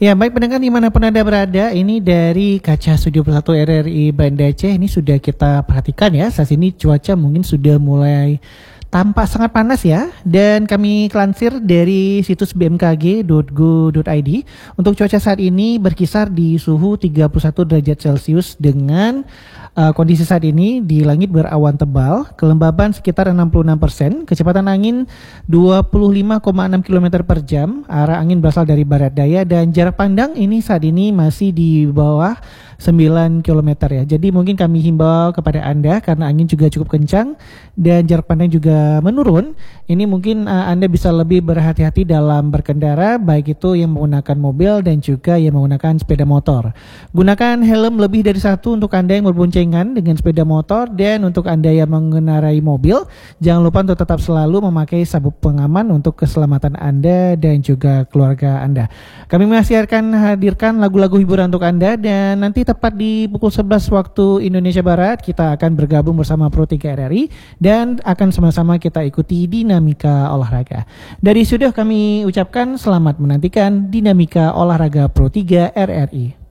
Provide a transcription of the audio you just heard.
Ya, baik pendengar dimanapun Anda berada, ini dari kaca Studio Persatu RRI Banda Aceh, ini sudah kita perhatikan ya, saat ini cuaca mungkin sudah mulai tampak sangat panas ya, dan kami lansir dari situs bmkg.go.id, untuk cuaca saat ini berkisar di suhu 31 derajat Celcius dengan kondisi saat ini di langit berawan tebal, kelembaban sekitar 66%, kecepatan angin 25,6 km per jam, arah angin berasal dari barat daya, dan jarak pandang ini saat ini masih di bawah 9 km ya. Jadi mungkin kami himbau kepada Anda karena angin juga cukup kencang dan jarak pandang juga menurun. Ini mungkin Anda bisa lebih berhati-hati dalam berkendara, baik itu yang menggunakan mobil dan juga yang menggunakan sepeda motor. Gunakan helm lebih dari satu untuk Anda yang berboncengan dengan sepeda motor, dan untuk Anda yang mengendarai mobil, jangan lupa untuk tetap selalu memakai sabuk pengaman untuk keselamatan Anda dan juga keluarga Anda. Kami masih akan hadirkan lagu-lagu hiburan untuk Anda, dan nanti tepat di pukul 11 waktu Indonesia Barat kita akan bergabung bersama Pro 3 RRI dan akan sama-sama kita ikuti dinamika olahraga. Dari studio kami ucapkan selamat menantikan dinamika olahraga Pro 3 RRI.